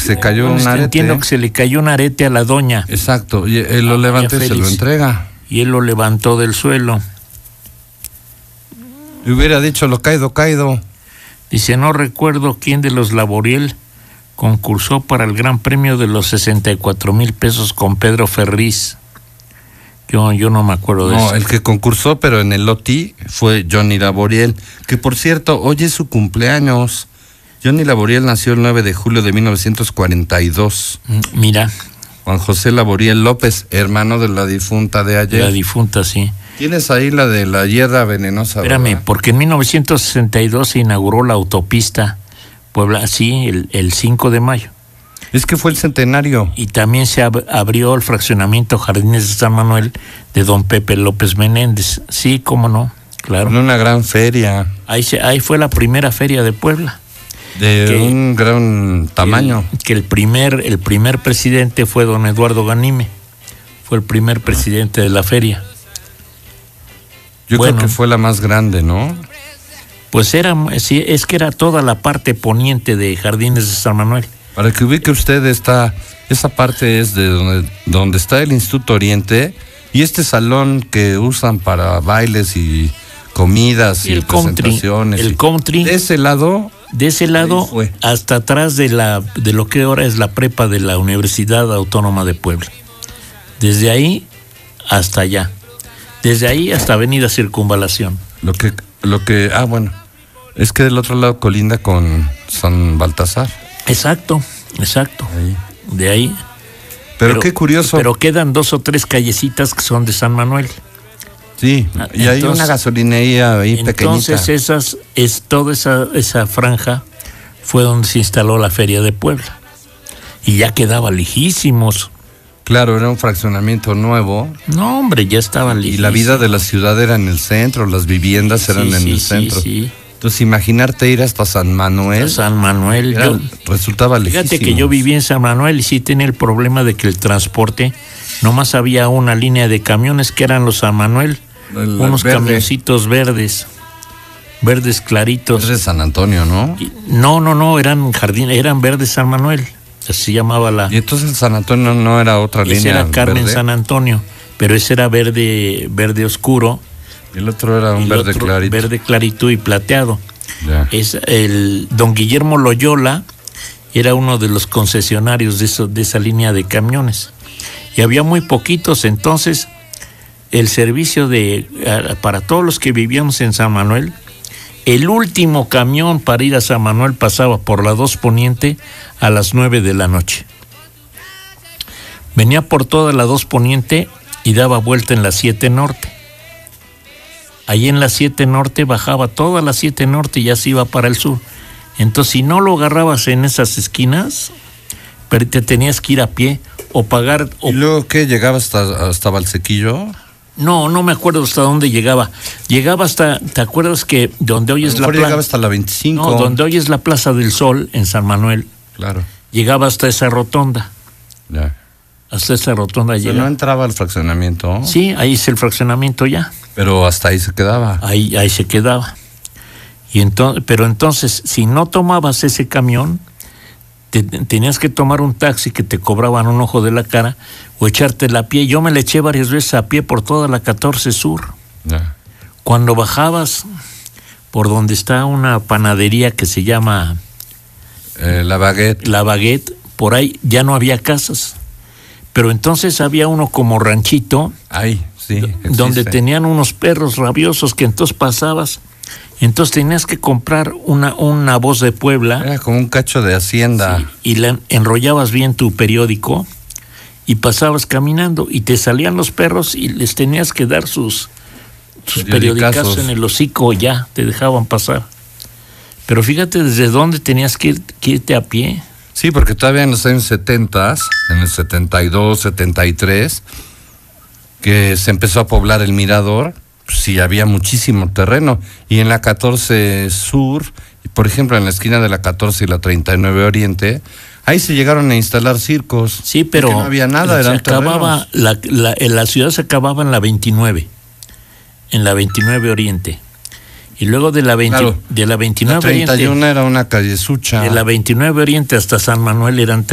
se cayó un arete. Entiendo que se le cayó un arete a la doña. Exacto, y él lo levanta y se lo entrega. Y él lo levantó del suelo. Y hubiera dicho lo caído. Dice, no recuerdo quién de los Laboriel concursó para el gran premio de los 64,000 pesos con Pedro Ferriz. Yo no me acuerdo de eso. No, el que concursó, pero en el Loti, fue Johnny Laboriel, que por cierto, hoy es su cumpleaños. Johnny Laboriel nació el 9 de julio de 1942. Mira. Juan José Laboriel López, hermano de la difunta de ayer. La difunta, sí. Tienes ahí la de la hierba venenosa. Espérame, ¿verdad? porque en 1962 se inauguró la autopista Puebla, sí, el 5 de mayo. Es que fue el centenario. Y también se abrió el fraccionamiento Jardines de San Manuel de don Pepe López Menéndez. Sí, cómo no, claro. En una gran feria. Ahí fue la primera feria de Puebla. De un gran tamaño. Que el primer presidente fue don Eduardo Ganime. Fue el primer presidente de la feria. Yo creo que fue la más grande, ¿no? Pues sí, es que era toda la parte poniente de Jardines de San Manuel. Para que ubique usted, esa parte es de donde está el Instituto Oriente y este salón que usan para bailes y comidas y presentaciones. El country. De ese lado hasta atrás de lo que ahora es la prepa de la Universidad Autónoma de Puebla. Desde ahí hasta allá. Desde ahí hasta Avenida Circunvalación. Bueno, es que del otro lado colinda con San Baltasar. Exacto. Ahí. De ahí. Pero qué curioso. Pero quedan 2 o 3 callecitas que son de San Manuel. Sí, y hay una gasolinería ahí pequeñita. Entonces toda esa franja fue donde se instaló la Feria de Puebla. Y ya quedaba lejísimos. Claro, era un fraccionamiento nuevo. No, hombre, ya estaba lejísimos. Y la vida de la ciudad era en el centro, las viviendas eran en el centro. Sí. Entonces, imaginarte ir hasta San Manuel. Resultaba lejísimo. Fíjate que yo viví en San Manuel y sí tenía el problema de que el transporte, nomás había una línea de camiones que eran los San Manuel, unos camioncitos verdes claritos. Es de San Antonio, ¿no? No, eran verdes San Manuel, así se llamaba la. Y entonces San Antonio no era otra línea. Ese era Carmen San Antonio, pero ese era verde oscuro. Y el otro era un verde clarito. Verde clarito y plateado. Ya. Don Guillermo Loyola era uno de los concesionarios de esa línea de camiones. Y había muy poquitos, entonces el servicio para todos los que vivíamos en San Manuel, el último camión para ir a San Manuel pasaba por la 2 Poniente a las 9 de la noche. Venía por toda la 2 Poniente y daba vuelta en la 7 Norte. Ahí en la 7 Norte bajaba toda la 7 Norte y ya se iba para el sur. Entonces, si no lo agarrabas en esas esquinas, pero te tenías que ir a pie o pagar. ¿Y luego qué? ¿Llegaba hasta Valsequillo? No me acuerdo hasta dónde llegaba. Llegaba hasta, ¿te acuerdas que donde hoy es la plaza? Llegaba hasta la 25. No, donde hoy es la Plaza del Sol en San Manuel. Claro. Llegaba hasta esa rotonda. Ya. Hasta esa rotonda llegaba. ¿No entraba al fraccionamiento? Sí, ahí es el fraccionamiento ya. Pero hasta ahí se quedaba. Ahí se quedaba. Pero entonces, si no tomabas ese camión, tenías que tomar un taxi que te cobraban un ojo de la cara o echártela a pie. Yo me la eché varias veces a pie por toda la 14 Sur. Ya. Cuando bajabas por donde está una panadería que se llama La Baguette. La Baguette, por ahí ya no había casas. Pero entonces había uno como ranchito. Sí, donde tenían unos perros rabiosos que entonces pasabas. Entonces tenías que comprar una voz de Puebla. Era como un cacho de hacienda. Sí, y enrollabas bien tu periódico y pasabas caminando y te salían los perros y les tenías que dar sus periodicazos en el hocico, ya te dejaban pasar. Pero fíjate desde dónde tenías que irte a pie. Sí, porque todavía en los años 70, en el 72, 73, que se empezó a poblar el Mirador, pues sí había muchísimo terreno. Y en la 14 Sur, por ejemplo, en la esquina de la 14 y la 39 Oriente, ahí se llegaron a instalar circos. Sí, pero no había nada, eran terrenos. La ciudad se acababa en la 29, en la 29 Oriente. Y luego de la 29 la 31 Oriente, era una callezucha. de la 29 Oriente hasta San Manuel eran